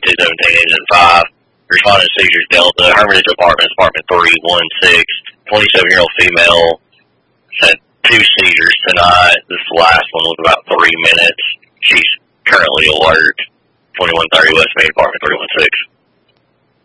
217 Engine 5. Responding to seizures Delta, Hermitage Apartments, apartment 316. 27-year-old female had 2 seizures tonight. This last one was about 3 minutes. She's currently alert. 2130 West Main, apartment 316.